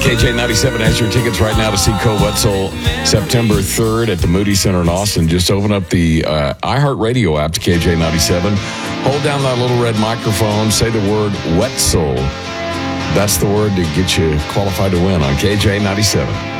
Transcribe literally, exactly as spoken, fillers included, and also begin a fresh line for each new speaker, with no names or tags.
K J ninety-seven has your tickets right now to see Koe Wetzel September third at the Moody Center in Austin. Just open up the uh, iHeartRadio app to K J ninety-seven. Hold down that little red microphone. Say the word Wetzel. That's the word to get you qualified to win on K J ninety-seven.